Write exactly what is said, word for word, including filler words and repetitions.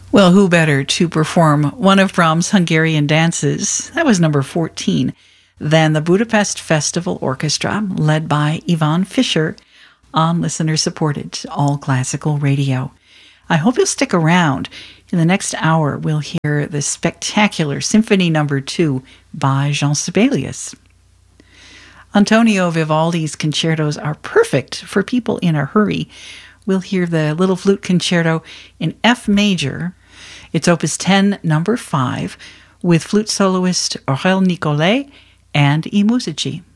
Well, who better to perform one of Brahms' Hungarian dances, that was number fourteen, than the Budapest Festival Orchestra, led by Ivan Fischer, on listener-supported All Classical Radio. I hope you'll stick around. In the next hour, we'll hear the spectacular Symphony Number two by Jean Sibelius. Antonio Vivaldi's concertos are perfect for people in a hurry. We'll hear the Little Flute Concerto in F major. It's Opus ten, number five, with flute soloist Aurel Nicolet and I Musici.